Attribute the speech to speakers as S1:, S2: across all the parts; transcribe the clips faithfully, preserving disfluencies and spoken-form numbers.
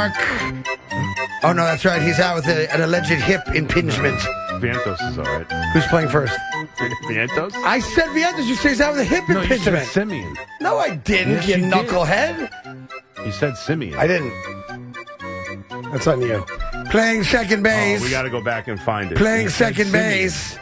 S1: York. Oh, no, that's right. He's out with a, an alleged hip impingement.
S2: Vientos is all right.
S1: Who's playing first?
S2: Vientos?
S1: I said Vientos. You said he's out with a hip
S2: no,
S1: impingement.
S2: You said Simeon.
S1: No, I didn't,
S2: yes,
S1: you,
S2: you
S1: knucklehead.
S2: Did. You said Simeon.
S1: I didn't. That's on you. Playing second base.
S2: Oh, we got to go back and find it.
S1: Playing
S2: you
S1: second base.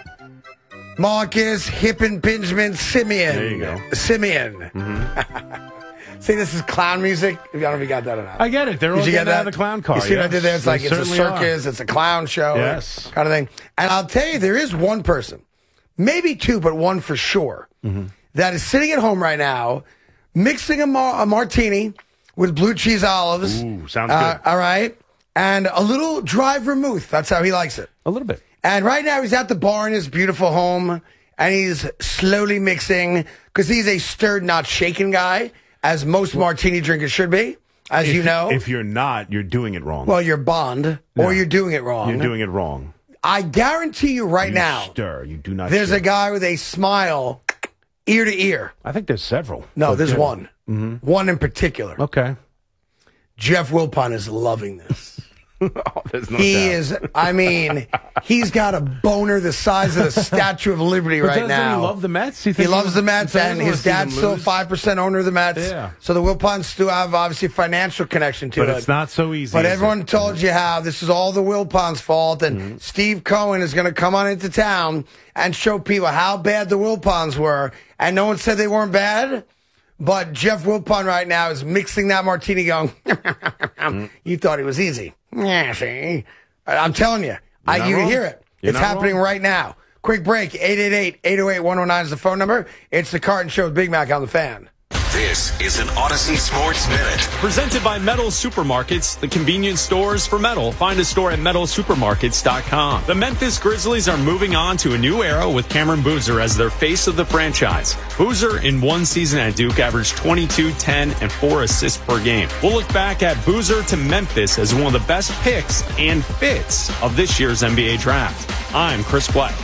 S1: Marcus hip impingement Simeon.
S2: There you go.
S1: Simeon.
S2: Mm-hmm.
S1: See, this is clown music. I don't know if you got that or not.
S2: I get it. They're
S1: did
S2: all
S1: you
S2: getting
S1: get that?
S2: out of the clown car.
S1: You see
S2: yes.
S1: what I did there? It's like
S2: they
S1: it's a circus.
S2: are.
S1: It's a clown show.
S2: Yes.
S1: Kind of thing. And I'll tell you, there is one person, maybe two, but one for sure, mm-hmm. that is sitting at home right now, mixing a, mar- a martini with blue cheese olives.
S2: Ooh, sounds
S1: uh,
S2: good.
S1: All right. And a little dry vermouth. That's how he likes it.
S2: A little bit.
S1: And right now he's at the bar in his beautiful home, and he's slowly mixing because he's a stirred, not shaken guy, as most martini drinkers should be, as
S2: if,
S1: you know.
S2: If you're not, you're doing it wrong.
S1: Well, you're Bond,
S2: no,
S1: or you're doing it wrong.
S2: You're doing it wrong.
S1: I guarantee you right
S2: you
S1: now,
S2: stir. You do not
S1: there's
S2: stir.
S1: a guy with a smile ear to ear.
S2: I think there's several.
S1: No, there's
S2: good.
S1: one. Mm-hmm. One in particular.
S2: Okay.
S1: Jeff Wilpon is loving this.
S2: oh, there's no
S1: he
S2: doubt.
S1: is, I mean, he's got a boner the size of the Statue of Liberty
S2: but
S1: right
S2: doesn't
S1: now.
S2: He love the Mets.
S1: He, he loves the Mets, and his dad's still five percent owner of the Mets.
S2: Yeah.
S1: So the Wilpons still have, obviously, a financial connection to
S2: but
S1: it.
S2: But it's not so easy.
S1: But everyone it? told you how this is all the Wilpons' fault, and mm-hmm. Steve Cohen is going to come on into town and show people how bad the Wilpons were. And no one said they weren't bad. But Jeff Wilpon right now is mixing that martini going, mm. you thought it was easy. Yeah, see? I'm telling you, I, you can hear it.
S2: You're
S1: it's happening
S2: wrong.
S1: right now. Quick break, eight eight eight, eight oh eight, one oh nine is the phone number. It's the Carton Show with Big Mac on the Fan.
S3: This is an Odyssey Sports Minute.
S4: Presented by Metal Supermarkets, the convenience stores for metal. Find a store at metal supermarkets dot com. The Memphis Grizzlies are moving on to a new era with Cameron Boozer as their face of the franchise. Boozer, in one season at Duke, averaged twenty-two, ten, and four assists per game. We'll look back at Boozer to Memphis as one of the best picks and fits of this year's N B A draft. I'm Chris Black.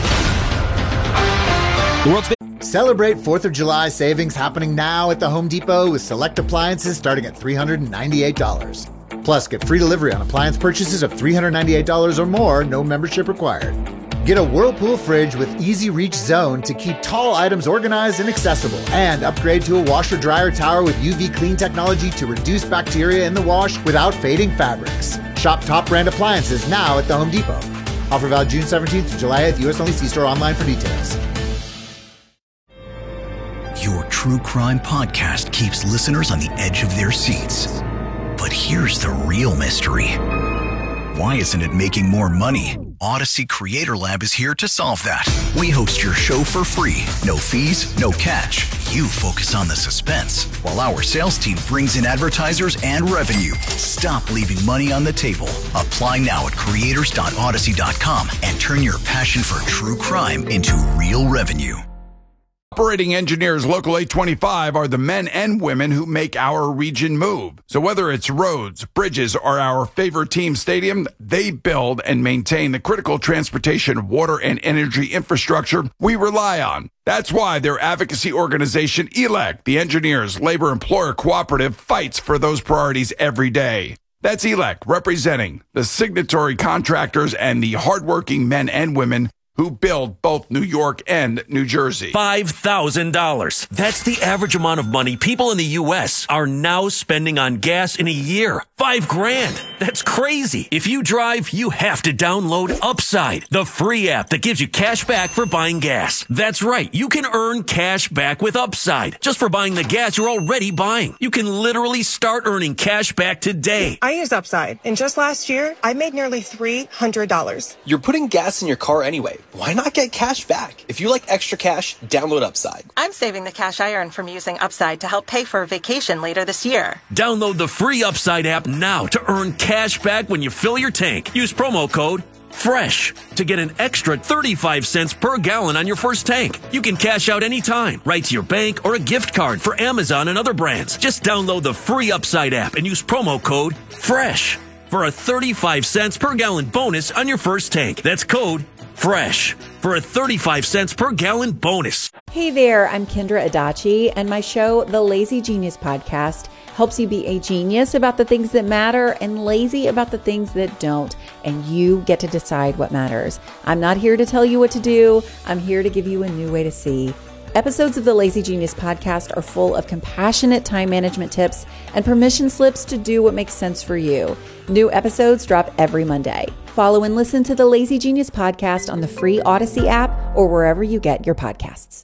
S5: The world's Celebrate fourth of July savings happening now at the Home Depot with select appliances starting at three hundred ninety-eight dollars. Plus, get free delivery on appliance purchases of three hundred ninety-eight dollars or more, no membership required. Get a Whirlpool fridge with Easy Reach Zone to keep tall items organized and accessible. And upgrade to a washer-dryer tower with U V clean technology to reduce bacteria in the wash without fading fabrics. Shop top brand appliances now at the Home Depot. Offer valid June seventeenth to July eighth, U S only. See store online for details.
S3: Your true crime podcast keeps listeners on the edge of their seats. But here's the real mystery. Why isn't it making more money? Odyssey Creator Lab is here to solve that. We host your show for free. No fees, no catch. You focus on the suspense, while our sales team brings in advertisers and revenue. Stop leaving money on the table. Apply now at creators dot odyssey dot com and turn your passion for true crime into real revenue.
S6: Operating engineers Local eight twenty-five are the men and women who make our region move. So whether it's roads, bridges, or our favorite team stadium, they build and maintain the critical transportation, water, and energy infrastructure we rely on. That's why their advocacy organization, E L E C, the Engineers Labor Employer Cooperative, fights for those priorities every day. That's E L E C, representing the signatory contractors and the hardworking men and women who build both New York and New Jersey.
S7: five thousand dollars. That's the average amount of money people in the U S are now spending on gas in a year. Five grand. That's crazy. If you drive, you have to download Upside, the free app that gives you cash back for buying gas. That's right. You can earn cash back with Upside just for buying the gas you're already buying. You can literally start earning cash back today.
S8: I use Upside, and just last year, I made nearly three hundred dollars.
S9: You're putting gas in your car anyway. Why not get cash back? If you like extra cash, download Upside.
S10: I'm saving the cash I earn from using Upside to help pay for a vacation later this year.
S7: Download the free Upside app now to earn cash back when you fill your tank. Use promo code FRESH to get an extra thirty-five cents per gallon on your first tank. You can cash out anytime, right to your bank or a gift card for Amazon and other brands. Just download the free Upside app and use promo code FRESH for a thirty-five cents per gallon bonus on your first tank. That's code FRESH for a thirty-five cents per gallon bonus.
S11: Hey there, I'm Kendra Adachi, and my show, The Lazy Genius Podcast, helps you be a genius about the things that matter and lazy about the things that don't. And you get to decide what matters. I'm not here to tell you what to do. I'm here to give you a new way to see. Episodes of the Lazy Genius podcast are full of compassionate time management tips and permission slips to do what makes sense for you. New episodes drop every Monday. Follow and listen to the Lazy Genius podcast on the free Odyssey app or wherever you get your podcasts.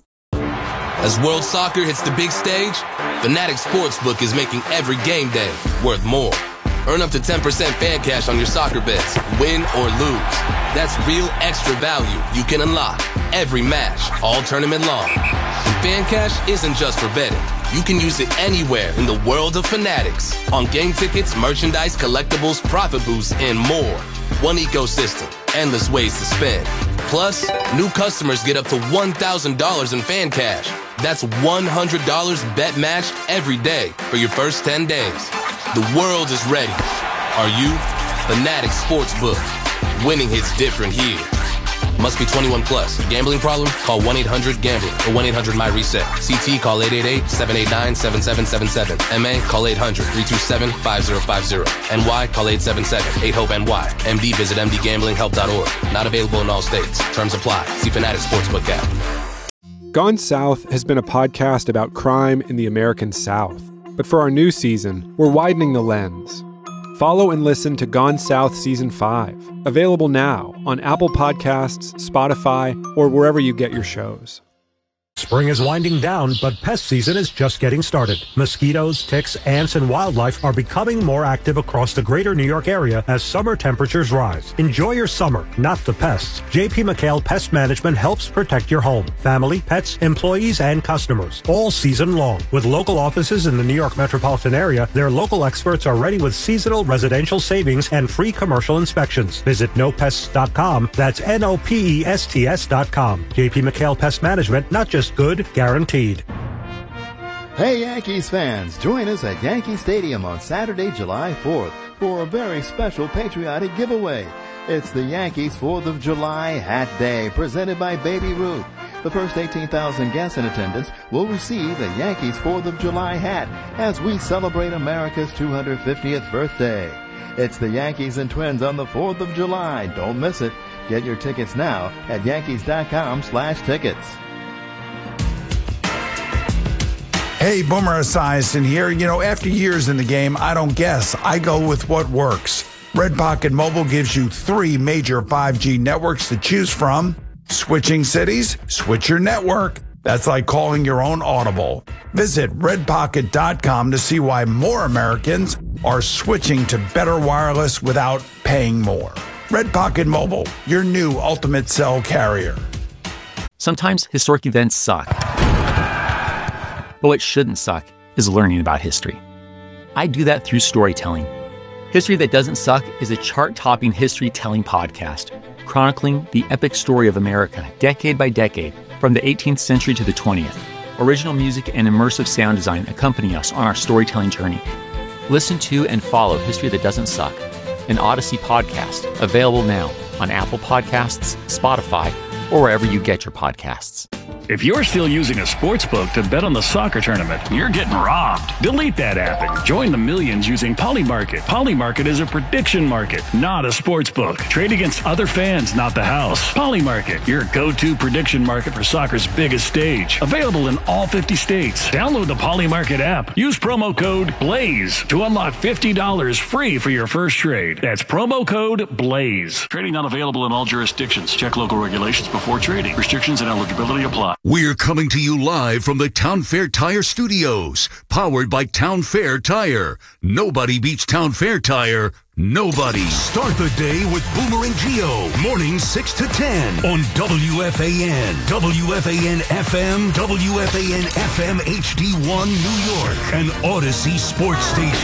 S12: As World Soccer hits the big stage, Fanatics Sportsbook is making every game day worth more. Earn up to ten percent fan cash on your soccer bets, win or lose. That's real extra value you can unlock every match, all tournament long. And fan cash isn't just for betting. You can use it anywhere in the world of Fanatics. On game tickets, merchandise, collectibles, profit boosts, and more. One ecosystem, endless ways to spend. Plus, new customers get up to one thousand dollars in fan cash. That's one hundred dollars bet match every day for your first ten days. The world is ready. Are you? Fanatics Sportsbook. Winning hits different here. Must be twenty-one plus. Gambling problem? Call one eight hundred gambler or one eight hundred my reset. C T call eight eight eight, seven eight nine, seven seven seven seven. M A call eight hundred, three two seven, five zero five zero. N Y call eight seven seven, eight hope N Y. M D visit m d gambling help dot org. Not available in all states. Terms apply. See Fanatics Sportsbook app.
S13: Gone South has been a podcast about crime in the American South. But for our new season, we're widening the lens. Follow and listen to Gone South Season five, available now on Apple Podcasts, Spotify, or wherever you get your shows.
S14: Spring is winding down, but pest season is just getting started. Mosquitoes, ticks, ants, and wildlife are becoming more active across the greater New York area as summer temperatures rise. Enjoy your summer, not the pests. J P McHale Pest Management helps protect your home, family, pets, employees, and customers all season long. With local offices in the New York metropolitan area, their local experts are ready with seasonal residential savings and free commercial inspections. Visit no pests dot com. That's N O P E S T S dot com. J P McHale Pest Management, not just good, guaranteed.
S15: Hey Yankees fans, join us at Yankee Stadium on Saturday, July fourth for a very special patriotic giveaway. It's the Yankees fourth of July Hat Day, presented by Baby Ruth. The first eighteen thousand guests in attendance will receive a Yankees fourth of July hat as we celebrate America's two hundred fiftieth birthday. It's the Yankees and Twins on the fourth of July. Don't miss it. Get your tickets now at yankees dot com slash tickets.
S6: Hey, Boomer Esiason here. You know, after years in the game, I don't guess. I go with what works. Red Pocket Mobile gives you three major five G networks to choose from. Switching cities? Switch your network. That's like calling your own Audible. Visit red pocket dot com to see why more Americans are switching to better wireless without paying more. Red Pocket Mobile, your new ultimate cell carrier.
S16: Sometimes historic events suck. But what shouldn't suck is learning about history. I do that through storytelling. History That Doesn't Suck is a chart-topping history-telling podcast, chronicling the epic story of America, decade by decade, from the eighteenth century to the twentieth. Original music and immersive sound design accompany us on our storytelling journey. Listen to and follow History That Doesn't Suck, an Odyssey podcast, available now on Apple Podcasts, Spotify, or wherever you get your podcasts.
S17: If you're still using a sportsbook to bet on the soccer tournament, you're getting robbed. Delete that app and join the millions using Polymarket. Polymarket is a prediction market, not a sportsbook. Trade against other fans, not the house. Polymarket, your go-to prediction market for soccer's biggest stage. Available in all fifty states. Download the Polymarket app. Use promo code BLAZE to unlock fifty dollars free for your first trade. That's promo code BLAZE. Trading not available in all jurisdictions. Check local regulations before trading. Restrictions and eligibility apply.
S18: We're coming to you live from the Town Fair Tire Studios, powered by Town Fair Tire. Nobody beats Town Fair Tire. Nobody. Start the day with Boomer and Geo, mornings six to ten on W F A N, W F A N F M, W F A N F M H D one New York, an Odyssey sports station.